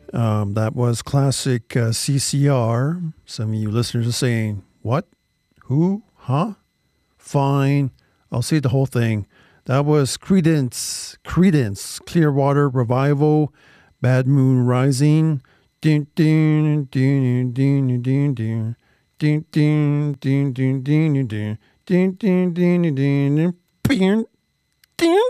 That was classic CCR. Some of you listeners are saying, what? Who? Huh? Fine. I'll say the whole thing. That was Credence, Clearwater Revival, Bad Moon Rising. Dun, dun, dun, dun, dun, dun, dun, dun, dun, dun, dun, dun, dun, dun, dun, dun, dun, dun.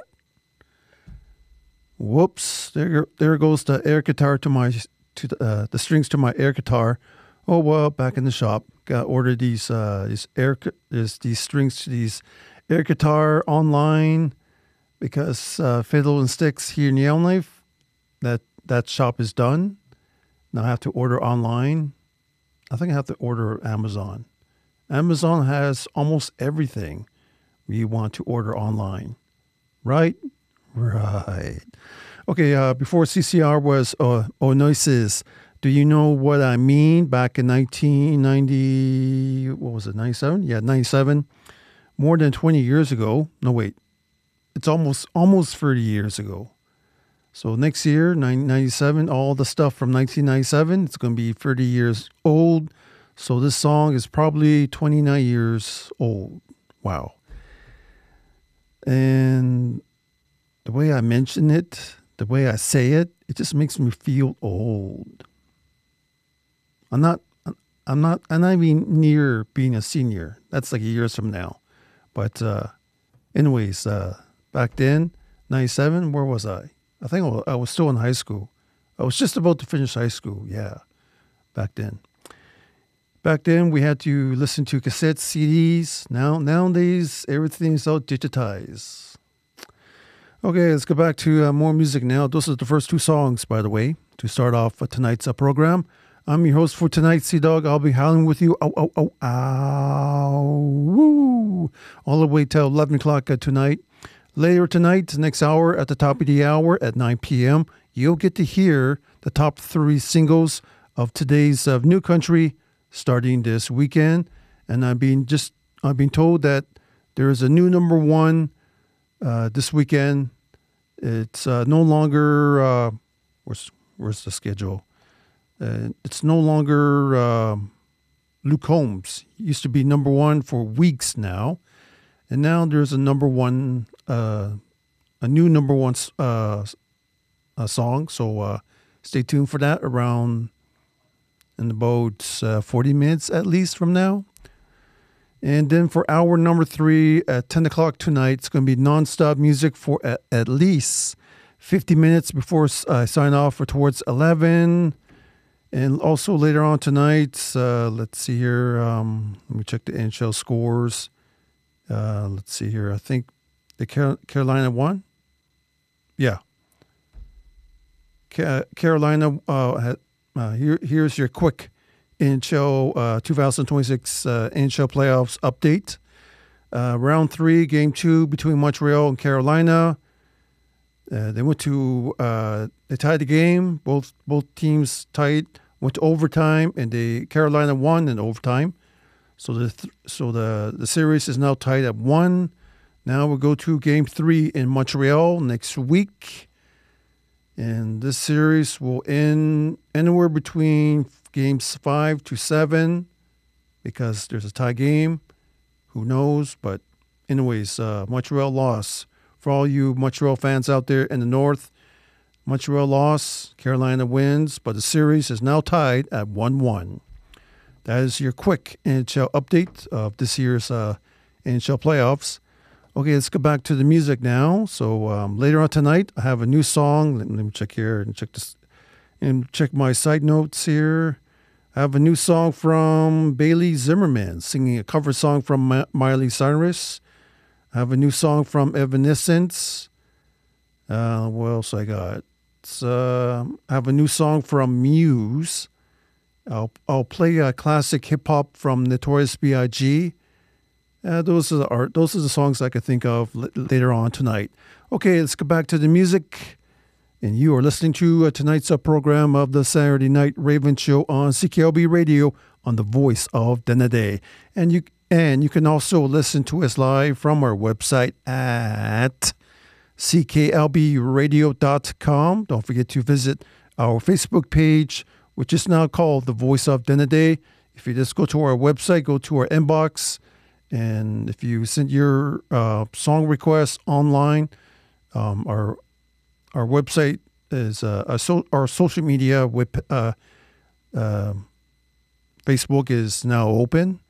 Whoops! There goes the air guitar the strings to my air guitar. Oh well, back in the shop, got ordered these strings to these air guitar online because Fiddle and Sticks here in Yellowknife, that shop is done. Now I have to order online. I think I have to order Amazon. Amazon has almost everything you want to order online, right? Right. Okay, before CCR was Oasis. Do you know what I mean? Back in 1990, what was it, 97? Yeah, 97. More than 20 years ago. No, wait. It's almost 30 years ago. So next year, 1997, all the stuff from 1997, it's going to be 30 years old. So this song is probably 29 years old. Wow. And the way I mention it, the way I say it, it just makes me feel old. I'm not even near being a senior. That's like years from now. But anyways, back then, 97, where was I? I think I was still in high school. I was just about to finish high school. Yeah, back then. Back then, we had to listen to cassettes, CDs. Nowadays, everything's all digitized. Okay, let's go back to more music now. Those are the first two songs, by the way, to start off tonight's program. I'm your host for tonight, C-Dog. I'll be howling with you. Ow, ow, ow, ow. Woo. All the way till 11 o'clock tonight. Later tonight, next hour, at the top of the hour at 9 p.m., you'll get to hear the top 3 singles of today's New Country starting this weekend. And I've been told that there is a new number one this weekend. It's no longer where's the schedule? It's no longer Luke Combs. It used to be number one for weeks now, and now there's a number one, a new number one song. So stay tuned for that around in about 40 minutes at least from now. And then for hour number 3 at 10 o'clock tonight, it's going to be nonstop music for at least 50 minutes before I sign off for towards 11. And also later on tonight, let's see here. Let me check the NHL scores. Let's see here. I think the Carolina won. Yeah. Carolina. Here's your quick NHL 2026 NHL playoffs update. Round 3, game 2 between Montreal and Carolina. They went to they tied the game. Both teams tied. Went to overtime, and Carolina won in overtime. So the series is now tied at 1. Now we'll go to game 3 in Montreal next week, and this series will end anywhere between games 5 to 7 because there's a tie game. Who knows? But anyways, Montreal lost. For all you Montreal fans out there in the north, Montreal lost, Carolina wins, but the series is now tied at 1-1. That is your quick NHL update of this year's NHL playoffs. Okay, let's go back to the music now. So later on tonight, I have a new song. Let me check here and check this and check my side notes here. I have a new song from Bailey Zimmerman singing a cover song from Miley Cyrus. I have a new song from Evanescence. What else I got? I have a new song from Muse. I'll play a classic hip hop from Notorious B.I.G. Those are the songs I could think of later on tonight. Okay, let's go back to the music. And you are listening to tonight's program of the Saturday Night Raven Show on CKLB Radio on the Voice of Denede. And you can also listen to us live from our website at cklbradio.com. Don't forget to visit our Facebook page, which is now called The Voice of Denede. If you just go to our website, go to our inbox, and if you send your song requests online, our website is our social media with Facebook is now open.